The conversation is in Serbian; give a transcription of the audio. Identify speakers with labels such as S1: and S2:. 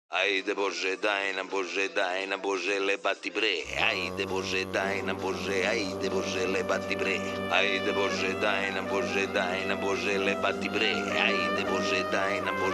S1: Haide Bože, dajna Bože, lebati bre. Haide Bože, dajna Bože, haide Bože, lebati bre. Haide Bože, dajna Bože, lebati bre. Haide Bože, dajna Bože.